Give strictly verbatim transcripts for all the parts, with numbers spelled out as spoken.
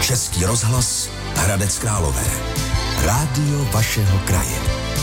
Český rozhlas Hradec Králové. Rádio vašeho kraje.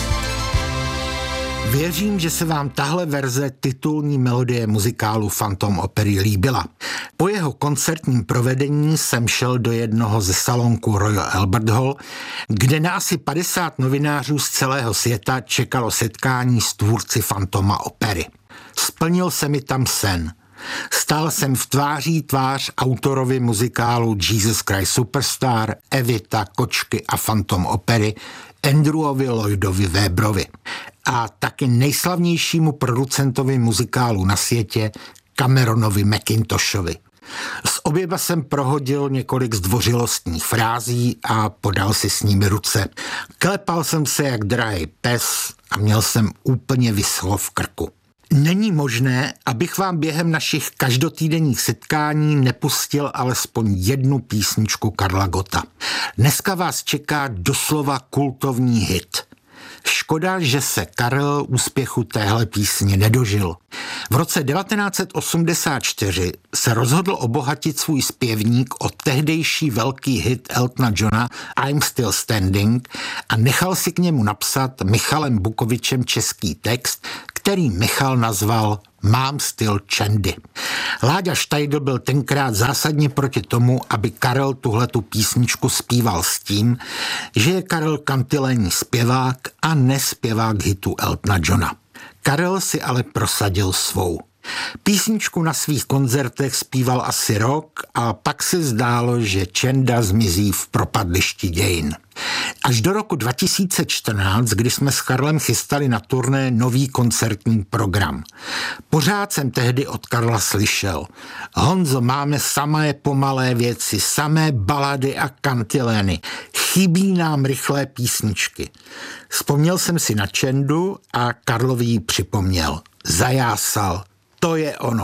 Věřím, že se vám tahle verze titulní melodie muzikálu Phantom opery líbila. Po jeho koncertním provedení jsem šel do jednoho ze salonku Royal Albert Hall, kde na asi padesát novinářů z celého světa čekalo setkání s tvůrci Phantoma opery. Splnil se mi tam sen. Stál jsem v tváří tvář autorovi muzikálu Jesus Christ Superstar, Evita, Kočky a Phantom opery, Andrewovi Lloydovi Webberovi a taky nejslavnějšímu producentovi muzikálu na světě Cameronovi Mackintoshovi. S oběma jsem prohodil několik zdvořilostních frází a podal si s nimi ruce. Klepal jsem se jak drahý pes a měl jsem úplně vyschlo v krku. Není možné, abych vám během našich každotýdenních setkání nepustil alespoň jednu písničku Karla Gotta. Dneska vás čeká doslova kultovní hit. Škoda, že se Karel úspěchu téhle písně nedožil. V roce devatenáct set osmdesát čtyři se rozhodl obohatit svůj zpěvník o tehdejší velký hit Eltona Johna I'm Still Standing a nechal si k němu napsat Michalem Bukovičem český text, který Michal nazval Mám styl Chandy. Láďa Štajdl byl tenkrát zásadně proti tomu, aby Karel tuhletu písničku zpíval s tím, že je Karel kantilénní zpěvák a nespěvák hitu Eltona Johna. Karel si ale prosadil svou. Písničku na svých koncertech zpíval asi rok a pak se zdálo, že Čenda zmizí v propadlišti dějin. Až do roku dva tisíce čtrnáct, kdy jsme s Karlem chystali na turné nový koncertní program. Pořád jsem tehdy od Karla slyšel: Honzo, máme samé pomalé věci, samé balady a kantilény. Chybí nám rychlé písničky. Vzpomněl jsem si na Čendu a Karlovi ji připomněl. Zajásal. To je ono.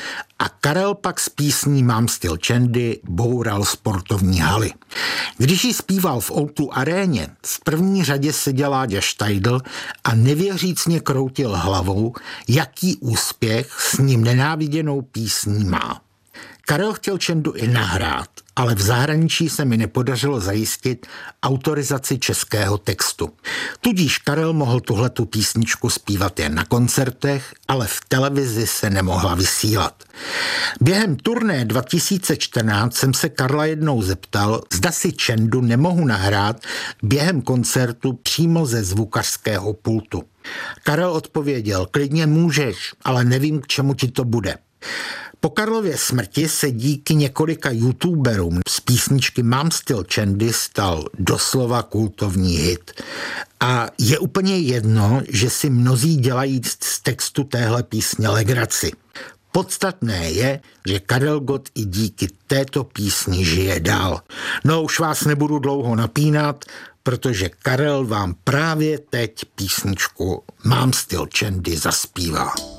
A Karel pak s písní Mám styl Chandy boural sportovní haly. Když ji zpíval v ó dva aréně, v první řadě seděl Láďa Štajdl a nevěřícně kroutil hlavou, jaký úspěch s ním nenáviděnou písní má. Karel chtěl Čendu i nahrát, ale v zahraničí se mi nepodařilo zajistit autorizaci českého textu. Tudíž Karel mohl tuhletu písničku zpívat jen na koncertech, ale v televizi se nemohla vysílat. Během turné dva tisíce čtrnáct jsem se Karla jednou zeptal, zda si Čendu nemohu nahrát během koncertu přímo ze zvukařského pultu. Karel odpověděl: klidně můžeš, ale nevím, k čemu ti to bude. Po Karlově smrti se díky několika youtuberům z písničky Mám styl Chandy stal doslova kultovní hit. A je úplně jedno, že si mnozí dělají z textu téhle písně legraci. Podstatné je, že Karel Gott i díky této písni žije dál. No už vás nebudu dlouho napínat, protože Karel vám právě teď písničku Mám styl Chandy zaspívá.